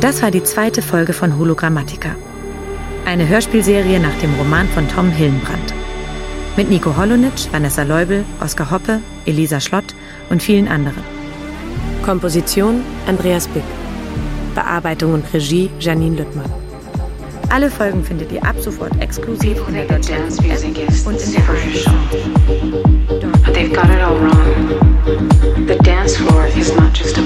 Das war die 2. Folge von Hologrammatica. Eine Hörspielserie nach dem Roman von Tom Hillenbrand. Mit Nico Holonitsch, Vanessa Leubel, Oskar Hoppe, Elisa Schlott und vielen anderen. Komposition Andreas Bück. Bearbeitung und Regie Janine Lüttmann. Alle Folgen findet ihr ab sofort exklusiv in der Deutschland App und in der ARD. But they've got it all wrong. The dance floor is not just a